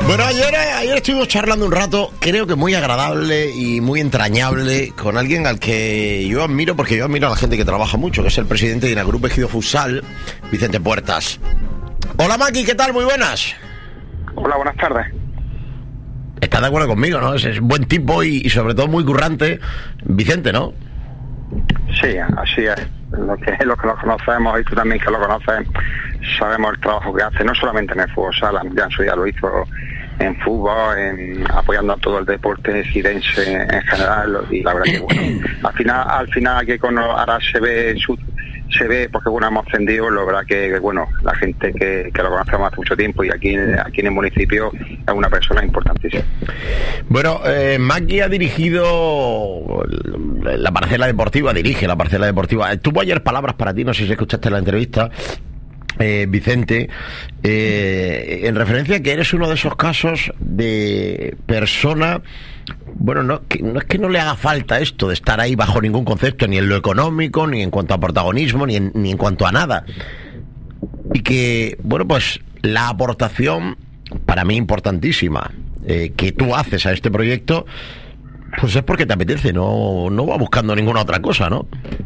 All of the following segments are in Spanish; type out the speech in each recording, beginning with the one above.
Bueno, ayer estuvimos charlando un rato, creo que muy agradable y muy entrañable, con alguien al que yo admiro, porque yo admiro a la gente que trabaja mucho, que es el presidente de Inagrup Ejido Futsal, Vicente Puertas. Hola Maki, ¿qué tal? Muy buenas. Hola, buenas tardes. ¿Estás de acuerdo conmigo, no? Es buen tipo y sobre todo muy currante, Vicente, ¿no? Sí, así es. Los que lo conocemos, y tú también que lo conoces, sabemos el trabajo que hace, no solamente en el fútbol sala, ya en su día lo hizo en fútbol, apoyando a todo el deporte girense en general, y la verdad que bueno, al final aquí ahora se ve porque bueno, hemos ascendido, la verdad que bueno, la gente que lo conocemos hace mucho tiempo y aquí en el municipio es una persona importantísima. Bueno, Maki ha dirigido la parcela deportiva, dirige la parcela deportiva. Tuvo ayer palabras para ti, no sé si escuchaste la entrevista, Vicente, en referencia a que eres uno de esos casos de persona, bueno, no es que no le haga falta esto de estar ahí bajo ningún concepto, ni en lo económico, ni en cuanto a protagonismo, ni en cuanto a nada, y que, bueno, pues la aportación, para mí importantísima, que tú haces a este proyecto, pues es porque te apetece, no va buscando ninguna otra cosa, ¿no?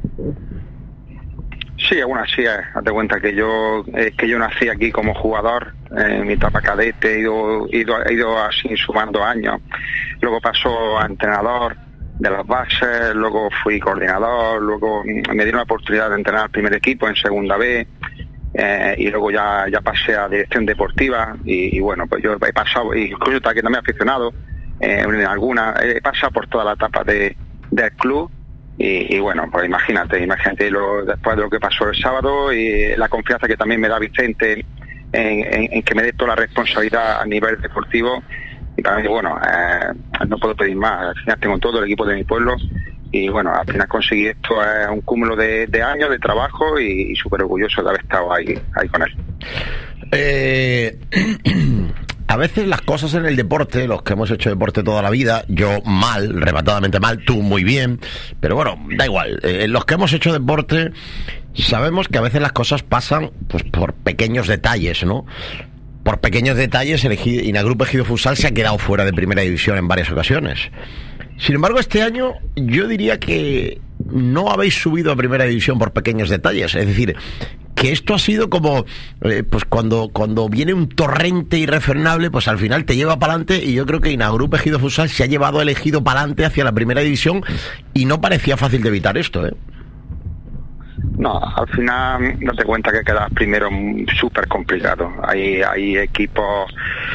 Sí, aún así, hazte cuenta que yo nací aquí como jugador, en mi etapa cadete he ido así sumando años, luego paso a entrenador de las bases, luego fui coordinador, luego me dieron la oportunidad de entrenar al primer equipo en segunda B, y luego ya pasé a dirección deportiva y bueno, pues yo he pasado, incluso también aficionado, en alguna, he pasado por toda la etapa del club. Y bueno, pues imagínate después de lo que pasó el sábado y la confianza que también me da Vicente en que me dé toda la responsabilidad a nivel deportivo, y para mí, bueno, no puedo pedir más. Al final tengo todo el equipo de mi pueblo y bueno, al final conseguí esto, es un cúmulo de años de trabajo y súper orgulloso de haber estado ahí con él. A veces las cosas en el deporte, los que hemos hecho deporte toda la vida, yo mal, rematadamente mal, tú muy bien, pero bueno, da igual, los que hemos hecho deporte sabemos que a veces las cosas pasan pues por pequeños detalles, ¿no? Por pequeños detalles, el Inagrup Ejido Futsal se ha quedado fuera de primera división en varias ocasiones. Sin embargo, este año yo diría que no habéis subido a primera división por pequeños detalles, es decir, que esto ha sido como pues cuando viene un torrente irrefrenable, pues al final te lleva para adelante, y yo creo que Inagrup Ejido Futsal se ha llevado el Ejido para adelante hacia la primera división y no parecía fácil de evitar esto, ¿eh? No, al final date cuenta que quedas primero súper complicado. Hay equipos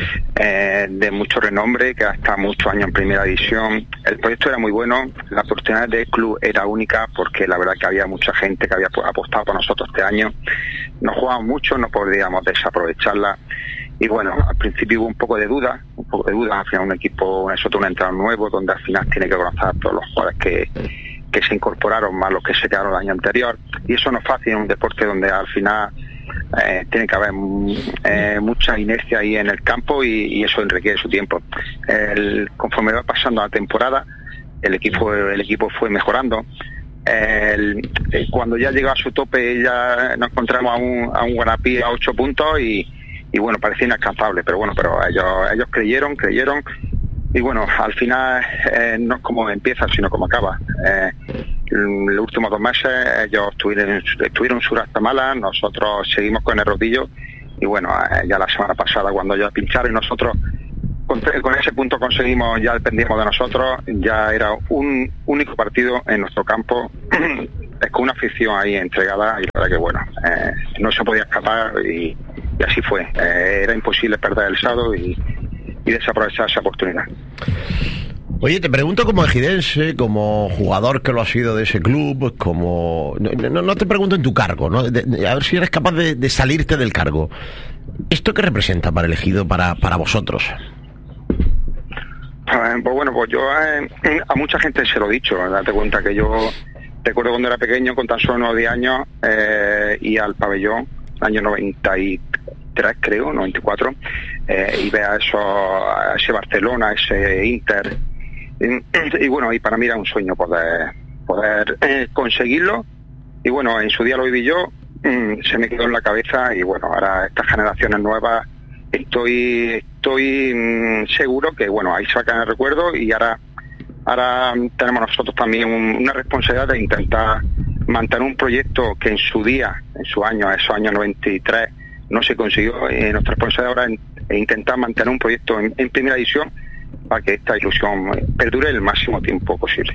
de mucho renombre que hasta muchos años en primera división. El proyecto era muy bueno, la oportunidad del club era única porque la verdad que había mucha gente que había apostado por nosotros este año. Nos jugábamos mucho, no podíamos desaprovecharla. Y bueno, al principio hubo un poco de duda, al final un equipo, nosotros un entrenador nuevo, donde al final tiene que conocer a todos los jugadores que se incorporaron más los que se quedaron el año anterior, y eso no es fácil en un deporte donde al final tiene que haber mucha inercia ahí en el campo y eso requiere su tiempo. Conforme va pasando la temporada, el equipo fue mejorando. Cuando ya llegó a su tope ya nos encontramos a un Guanapí a 8 puntos y bueno, parecía inalcanzable, pero ellos creyeron y bueno, al final no es como empieza sino como acaba. Los últimos 2 meses ellos estuvieron sur hasta Mala, nosotros seguimos con el rodillo y bueno, ya la semana pasada cuando ellos pincharon y nosotros con ese punto conseguimos, ya dependíamos de nosotros, ya era un único partido en nuestro campo con una afición ahí entregada, y la verdad que bueno, no se podía escapar y así fue. Era imposible perder el sábado y desaprovechar esa oportunidad. Oye, te pregunto como ejidense, como jugador que lo has sido de ese club, como... No te pregunto en tu cargo, ¿no? A ver si eres capaz de salirte del cargo. ¿Esto qué representa para el Ejido, para vosotros? Pues bueno, pues yo a mucha gente se lo he dicho. Date cuenta que yo recuerdo cuando era pequeño, con tan solo 10 años, y al pabellón, año 93 creo, 94, y ver a ese Barcelona, ese Inter, y bueno, y para mí era un sueño poder conseguirlo, y bueno, en su día lo viví yo, se me quedó en la cabeza, y bueno, ahora estas generaciones nuevas estoy estoy seguro que, bueno, ahí sacan el recuerdo y ahora tenemos nosotros también una responsabilidad de intentar mantener un proyecto que en su día, en su año, esos años 93, no se consiguió. Nuestra responsabilidad ahora es intentar mantener un proyecto en primera división para que esta ilusión perdure el máximo tiempo posible.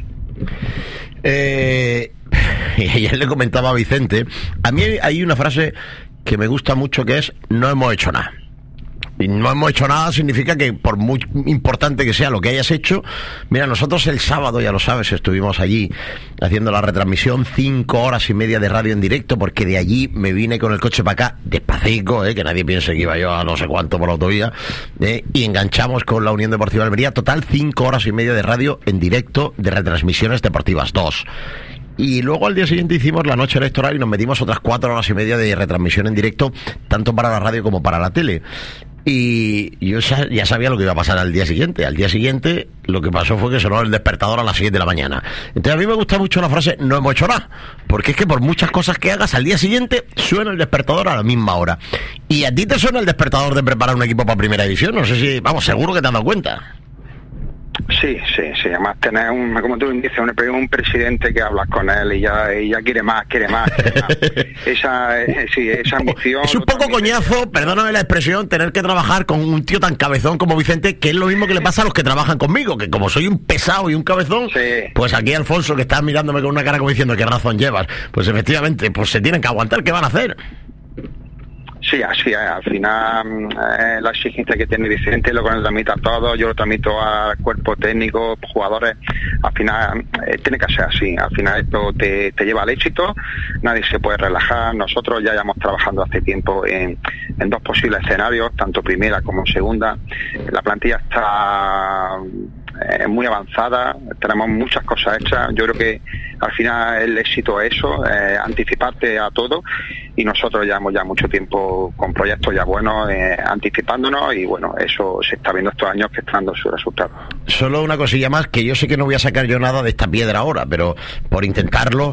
Y ayer le comentaba a Vicente, a mí hay una frase que me gusta mucho que es: no hemos hecho nada. Y no hemos hecho nada significa que por muy importante que sea lo que hayas hecho, mira, nosotros el sábado, ya lo sabes, estuvimos allí haciendo la retransmisión, 5 horas y media de radio en directo, porque de allí me vine con el coche para acá, despacito, que nadie piense que iba yo a no sé cuánto por la autovía, y enganchamos con la Unión Deportiva Almería, total 5 horas y media de radio en directo de retransmisiones deportivas, 2. Y luego al día siguiente hicimos la noche electoral y nos metimos otras 4 horas y media de retransmisión en directo, tanto para la radio como para la tele. Y yo ya sabía lo que iba a pasar al día siguiente. Al día siguiente lo que pasó fue que sonó el despertador a las 7 de la mañana. Entonces a mí me gusta mucho la frase no hemos hecho nada, porque es que por muchas cosas que hagas al día siguiente suena el despertador a la misma hora. ¿Y a ti te suena el despertador de preparar un equipo para primera división? No sé si, vamos, seguro que te has dado cuenta. Sí, además tener como tú dices, un presidente que hablas con él y ya quiere más. Esa ambición. Es un poco coñazo, perdóname la expresión, tener que trabajar con un tío tan cabezón como Vicente, que es lo mismo que le pasa a los que trabajan conmigo, que como soy un pesado y un cabezón, pues aquí Alfonso, que está mirándome con una cara como diciendo qué razón llevas, pues efectivamente, pues se tienen que aguantar, ¿qué van a hacer? Sí, así es. Al final la exigencia que tiene Vicente lo transmite a todos, yo lo transmito al cuerpo técnico, jugadores. Al final tiene que ser así. Al final esto te lleva al éxito, nadie se puede relajar. Nosotros ya llevamos trabajando hace tiempo en 2 posibles escenarios, tanto primera como segunda. La plantilla está muy avanzada, tenemos muchas cosas hechas. Yo creo que al final el éxito es eso, anticiparte a todo, y nosotros llevamos ya mucho tiempo con proyectos ya buenos, anticipándonos, y bueno, eso se está viendo estos años que está dando su resultado. Solo una cosilla más, que yo sé que no voy a sacar yo nada de esta piedra ahora, pero por intentarlo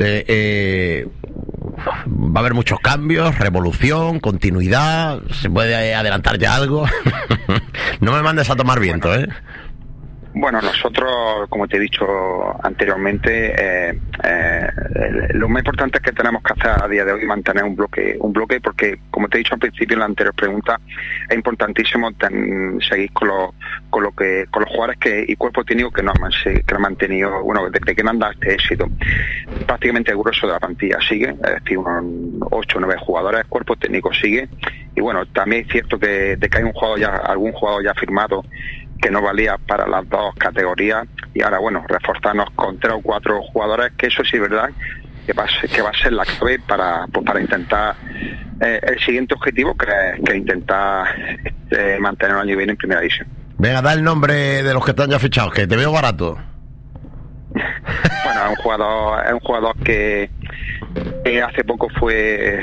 va a haber muchos cambios, revolución, continuidad. ¿Se puede adelantar ya algo? No me mandes a tomar viento, Bueno, nosotros, como te he dicho anteriormente, lo más importante es que tenemos que hacer a día de hoy mantener un bloque, porque, como te he dicho al principio en la anterior pregunta, es importantísimo seguir con los jugadores y cuerpo técnico que nos han mantenido, bueno, desde que me han dado este éxito. Prácticamente el grueso de la plantilla sigue, es decir, unos 8 o 9 jugadores, cuerpo técnico sigue, y bueno, también es cierto que hay algún jugador ya firmado que no valía para las 2 categorías, y ahora bueno, reforzarnos con 3 o 4 jugadores, que eso sí es verdad que va a ser la clave para intentar el siguiente objetivo, que es intentar mantener el año que viene en primera división. Venga, da el nombre de los que están ya fichados, que te veo barato. Bueno, es un jugador que hace poco fue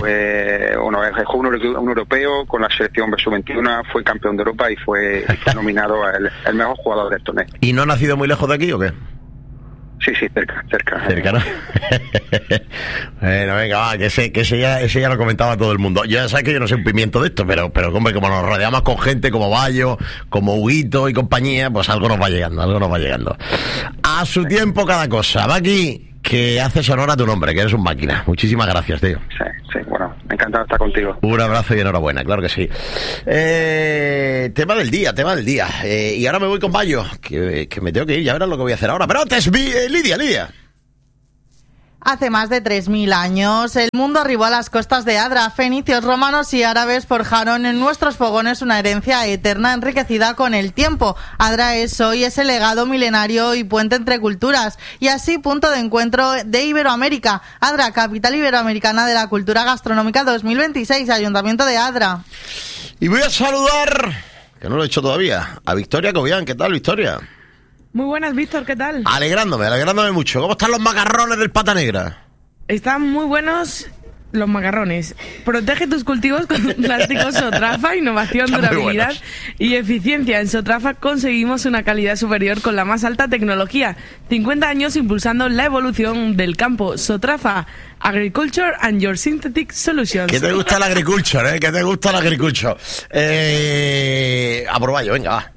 un europeo con la selección sub-21, fue campeón de Europa y fue nominado el mejor jugador del torneo. ¿Y no ha nacido muy lejos de aquí o qué? Sí, cerca. Cerca, ¿no? Bueno, venga, va, que ese ya lo comentaba todo el mundo. Yo ya sabes que yo no soy un pimiento de esto, pero hombre, como nos rodeamos con gente como Bayo, como Huguito y compañía, pues algo nos va llegando. A su tiempo cada cosa. Va aquí, que haces honor a tu nombre, que eres un máquina. Muchísimas gracias, tío. Sí, bueno, encantado de estar contigo. Un abrazo y enhorabuena, claro que sí. Tema del día. Y ahora me voy con Bayo, que me tengo que ir, ya verás lo que voy a hacer ahora. Pero antes, Lidia. Hace más de 3.000 años, el mundo arribó a las costas de Adra. Fenicios, romanos y árabes forjaron en nuestros fogones una herencia eterna enriquecida con el tiempo. Adra es hoy ese legado milenario y puente entre culturas, y así punto de encuentro de Iberoamérica. Adra, capital iberoamericana de la cultura gastronómica 2026, Ayuntamiento de Adra. Y voy a saludar, que no lo he hecho todavía, a Victoria Cobian. ¿Qué tal, Victoria? Muy buenas, Víctor, ¿qué tal? Alegrándome mucho. ¿Cómo están los macarrones del Pata Negra? Están muy buenos los macarrones. Protege tus cultivos con plástico Sotrafa, innovación, durabilidad y eficiencia. En Sotrafa conseguimos una calidad superior con la más alta tecnología. 50 años impulsando la evolución del campo. Sotrafa, Agriculture and Your Synthetic Solutions. ¿Qué te gusta la agriculture, ¿Qué te gusta la agriculture? Aproballo, venga, va.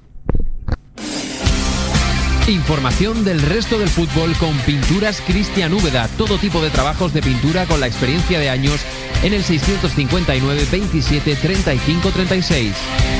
Información del resto del fútbol con Pinturas Cristian Úbeda. Todo tipo de trabajos de pintura con la experiencia de años en el 659 27 35 36.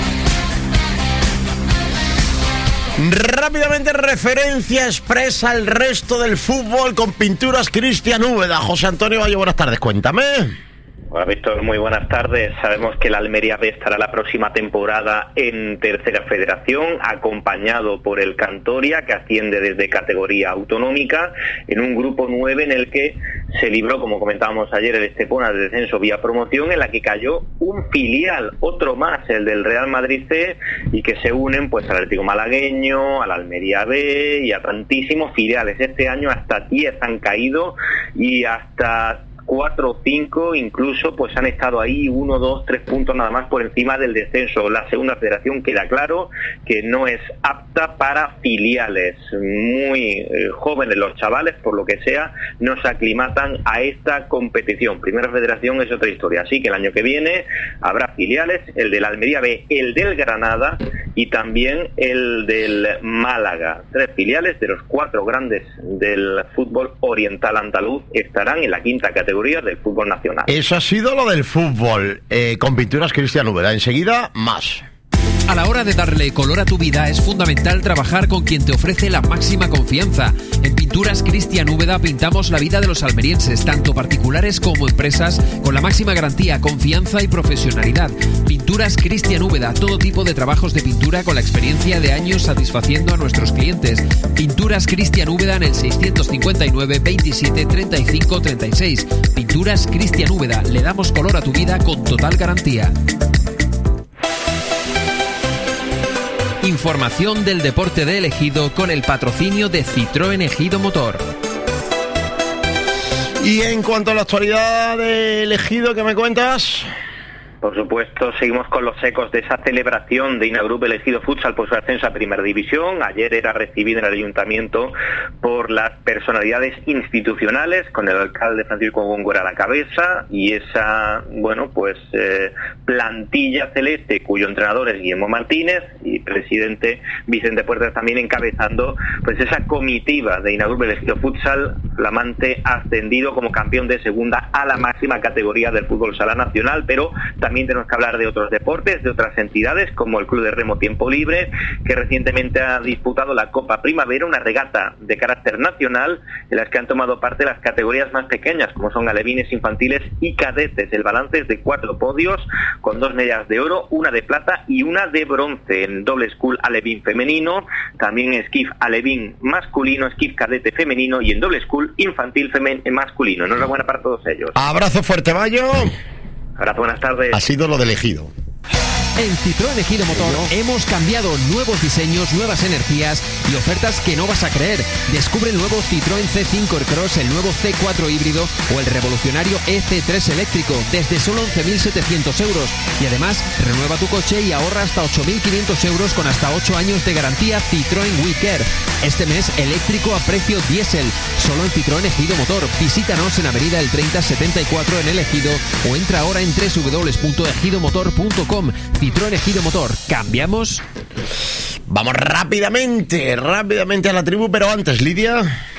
Rápidamente, referencia expresa al resto del fútbol con Pinturas Cristian Úbeda. José Antonio Bayo, buenas tardes, cuéntame. Hola Víctor, muy buenas tardes. Sabemos que el Almería B estará la próxima temporada en Tercera Federación, acompañado por el Cantoria, que asciende desde categoría autonómica, en un grupo 9 en el que se libró, como comentábamos ayer, el Estepona de descenso vía promoción, en la que cayó un filial, otro más, el del Real Madrid C, y que se unen pues al Atlético Malagueño, al Almería B y a tantísimos filiales. Este año hasta 10 han caído y hasta 4 o 5 incluso pues han estado ahí 1, 2, 3 puntos nada más por encima del descenso. La segunda federación queda claro que no es apta para filiales. Muy jóvenes los chavales, por lo que sea, no se aclimatan a esta competición. Primera federación es otra historia, así que el año que viene habrá filiales, el del Almería B, el del Granada y también el del Málaga. 3 filiales de los 4 grandes del fútbol oriental andaluz estarán en la quinta categoría del fútbol nacional. Eso ha sido lo del fútbol, con Pinturas Cristian Úbeda. Enseguida, más. A la hora de darle color a tu vida es fundamental trabajar con quien te ofrece la máxima confianza. En Pinturas Cristian Úbeda pintamos la vida de los almerienses, tanto particulares como empresas, con la máxima garantía, confianza y profesionalidad. Pinturas Cristian Úbeda, todo tipo de trabajos de pintura con la experiencia de años satisfaciendo a nuestros clientes. Pinturas Cristian Úbeda en el 659 27 35 36. Pinturas Cristian Úbeda, le damos color a tu vida con total garantía. Información del deporte de El Ejido con el patrocinio de Citroën Ejido Motor. Y en cuanto a la actualidad del Ejido, ¿qué me cuentas? Por supuesto, seguimos con los ecos de esa celebración de Inagrup El Ejido Futsal por su ascenso a Primera División. Ayer era recibido en el Ayuntamiento por las personalidades institucionales, con el alcalde Francisco Góngora a la cabeza, y esa, plantilla celeste, cuyo entrenador es Guillermo Martínez, y presidente Vicente Puertas también encabezando pues esa comitiva de Inagrup El Ejido Futsal, flamante ascendido como campeón de segunda a la máxima categoría del fútbol sala nacional. Pero también tenemos que hablar de otros deportes, de otras entidades, como el Club de Remo Tiempo Libre, que recientemente ha disputado la Copa Primavera, una regata de carácter nacional en las que han tomado parte las categorías más pequeñas, como son alevines, infantiles y cadetes. El balance es de 4 podios, con 2 medallas de oro, 1 de plata y 1 de bronce en doble school alevín femenino, también esquif alevín masculino, esquif cadete femenino y en doble school infantil masculino. Enhorabuena para todos ellos. Abrazo fuerte, Bayo. Abrazo, buenas tardes. Ha sido lo del Ejido. En Citroën Ejido Motor hemos cambiado nuevos diseños, nuevas energías y ofertas que no vas a creer. Descubre el nuevo Citroën C5 Aircross, el nuevo C4 híbrido o el revolucionario EC3 eléctrico desde solo 11.700 euros. Y además, renueva tu coche y ahorra hasta 8.500 euros con hasta 8 años de garantía Citroën WeCare. Este mes, eléctrico a precio diésel, solo en Citroën Ejido Motor. Visítanos en Avenida El 3074 en El Ejido o entra ahora en www.ejidomotor.com. Citroën Ejido Motor. ¿Cambiamos? Vamos rápidamente a la tribu, pero antes, Lidia.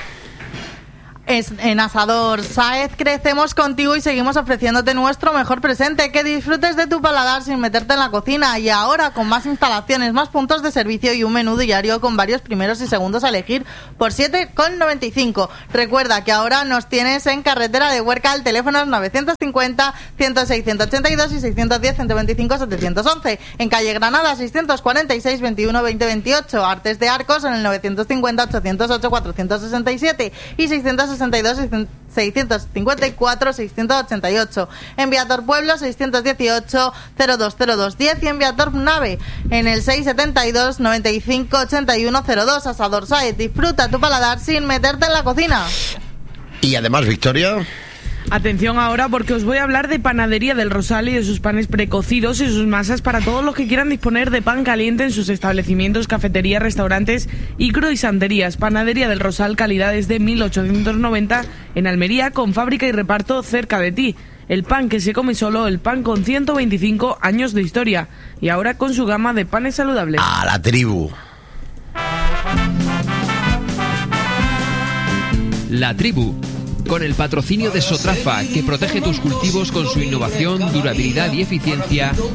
En Asador Sáez crecemos contigo y seguimos ofreciéndote nuestro mejor presente, que disfrutes de tu paladar sin meterte en la cocina, y ahora con más instalaciones, más puntos de servicio y un menú diario con varios primeros y segundos a elegir por 7,95. Recuerda que ahora nos tienes en carretera de Huerca, al teléfono 950 106 182 y 610 125 711, en calle Granada 646 21 20 28, Artes de Arcos en el 950 808 467 y 662 654 688, en Viator Pueblo 618 020210 y en Viator Nave en el 672 95 81 02. Asador Sáez, disfruta tu paladar sin meterte en la cocina. Y además, Victoria, atención ahora, porque os voy a hablar de Panadería del Rosal y de sus panes precocidos y sus masas para todos los que quieran disponer de pan caliente en sus establecimientos, cafeterías, restaurantes y croisanterías. Panadería del Rosal, calidad desde 1890 en Almería, con fábrica y reparto cerca de ti. el pan que se come solo, el pan con 125 años de historia y ahora con su gama de panes saludables. A la tribu. La tribu, con el patrocinio de Sotrafa, que protege tus cultivos con su innovación, durabilidad y eficiencia,